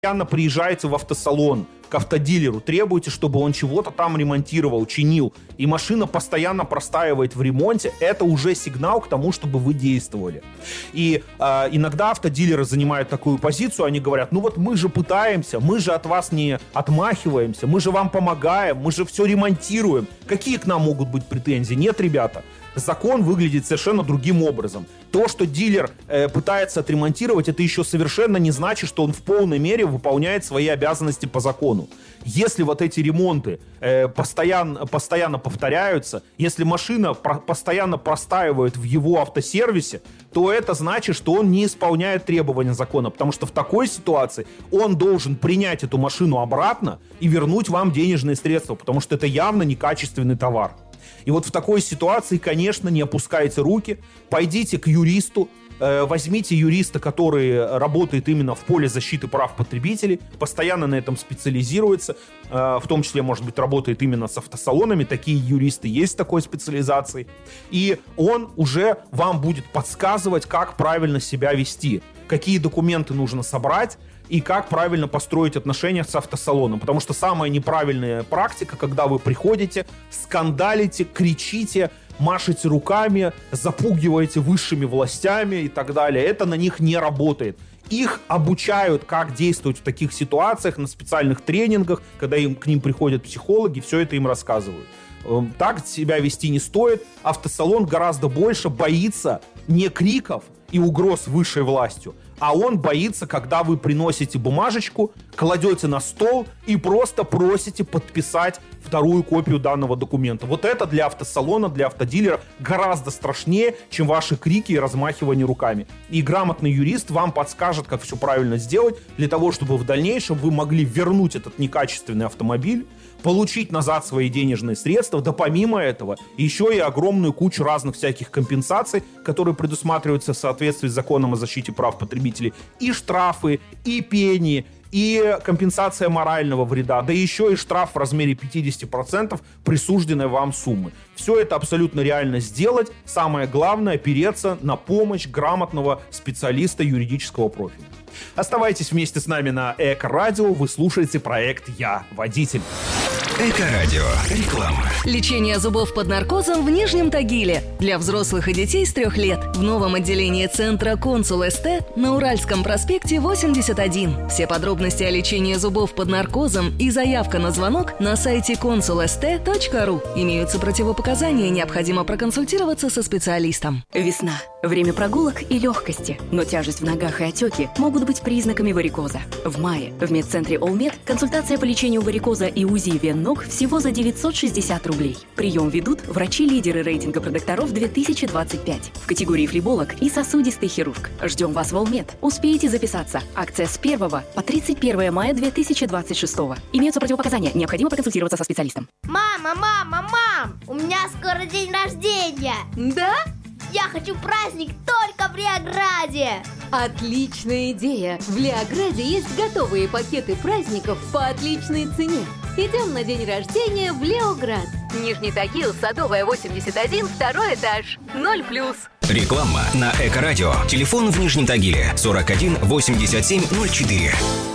постоянно приезжаете в автосалон к автодилеру, требуете, чтобы он чего-то там ремонтировал, чинил, и машина постоянно простаивает в ремонте, это уже сигнал к тому, чтобы вы действовали. И иногда автодилеры занимают такую позицию, они говорят, ну вот мы же пытаемся, мы же от вас не отмахиваемся, мы же вам помогаем, мы же все ремонтируем. Какие к нам могут быть претензии? Нет, ребята. Закон выглядит совершенно другим образом. То, что дилер пытается отремонтировать, это еще совершенно не значит, что он в полной мере выполняет свои обязанности по закону. Если вот эти ремонты постоянно повторяются, если машина постоянно простаивает в его автосервисе, то это значит, что он не исполняет требования закона, потому что в такой ситуации он должен принять эту машину обратно и вернуть вам денежные средства, потому что это явно некачественный товар. И вот в такой ситуации, конечно, не опускайте руки, пойдите к юристу, возьмите юриста, который работает именно в поле защиты прав потребителей, постоянно на этом специализируется, в том числе, может быть, работает именно с автосалонами, такие юристы есть с такой специализацией, и он уже вам будет подсказывать, как правильно себя вести, какие документы нужно собрать, и как правильно построить отношения с автосалоном. Потому что самая неправильная практика, когда вы приходите, скандалите, кричите, машете руками, запугиваете высшими властями и так далее. Это на них не работает. Их обучают, как действовать в таких ситуациях на специальных тренингах, когда к ним приходят психологи, все это им рассказывают. Так себя вести не стоит. Автосалон гораздо больше боится не криков и угроз высшей властью, а он боится, когда вы приносите бумажечку, кладете на стол и просто просите подписать вторую копию данного документа. Вот это для автосалона, для автодилера гораздо страшнее, чем ваши крики и размахивание руками. И грамотный юрист вам подскажет, как все правильно сделать, для того, чтобы в дальнейшем вы могли вернуть этот некачественный автомобиль, получить назад свои денежные средства, да помимо этого еще и огромную кучу разных всяких компенсаций, которые предусматриваются в соответствии с законом о защите прав потребителей, и штрафы, и пени, и компенсация морального вреда, да еще и штраф в размере 50% присужденной вам суммы. Все это абсолютно реально сделать. Самое главное — опереться на помощь грамотного специалиста юридического профиля. Оставайтесь вместе с нами на Эко-радио. Вы слушаете проект «Я водитель». Эко-радио. Реклама. Лечение зубов под наркозом в Нижнем Тагиле. Для взрослых и детей с 3 лет. В новом отделении центра «Консул СТ» на Уральском проспекте 81. Все подробности о лечении зубов под наркозом и заявка на звонок на сайте consulst.ru. Имеются противопоказания, необходимо проконсультироваться со специалистом. Весна. Время прогулок и легкости. Но тяжесть в ногах и отеки могут быть признаками варикоза. В мае в медцентре Олмед консультация по лечению варикоза и УЗИ вен ног всего за 960 рублей. Прием ведут врачи-лидеры рейтинга продокторов 2025 в категории флеболог и сосудистый хирург. Ждем вас в Олмед. Успеете записаться. Акция с 1 по 31 мая 2026. Имеются противопоказания. Необходимо проконсультироваться со специалистом. Мам! У меня скоро день рождения. Да? Я хочу праздник только в Леограде. Отличная идея! В Леограде есть готовые пакеты праздников по отличной цене. Идем на день рождения в Леоград. Нижний Тагил, Садовая, 81, 2 этаж. 0+. Реклама на Эко-радио. Телефон в Нижнем Тагиле 41 87 04.